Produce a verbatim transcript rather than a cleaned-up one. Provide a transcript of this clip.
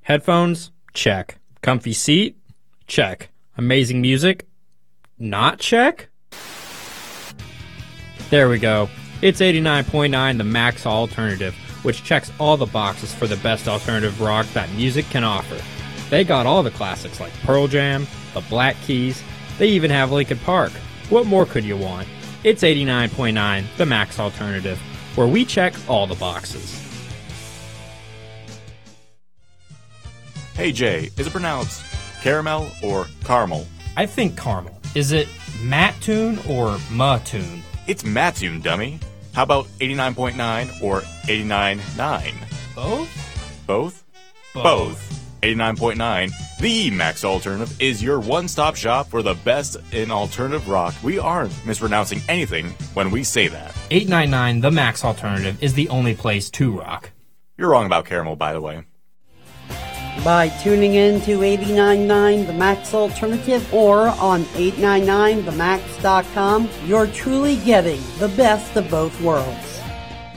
Headphones? Check. Comfy seat? Check. Amazing music? Not check? There we go. It's eighty-nine point nine The Max Alternative, which checks all the boxes for the best alternative rock that music can offer. They got all the classics like Pearl Jam, the Black Keys, they even have Linkin Park. What more could you want? It's eighty-nine point nine The Max Alternative, where we check all the boxes. Hey Jay, is it pronounced caramel or caramel? I think caramel. Is it Mattoon or Mattoon? It's Mattoon, dummy. How about eighty-nine point nine or eighty-nine point nine? Both? Both? Both. Both. eighty-nine point nine, the Max Alternative, is your one-stop shop for the best in alternative rock. We aren't mispronouncing anything when we say that. eight ninety-nine The Max Alternative is the only place to rock. You're wrong about caramel, by the way. By tuning in to eighty-nine point nine The Max Alternative or on eight ninety-nine the max dot com, you're truly getting the best of both worlds.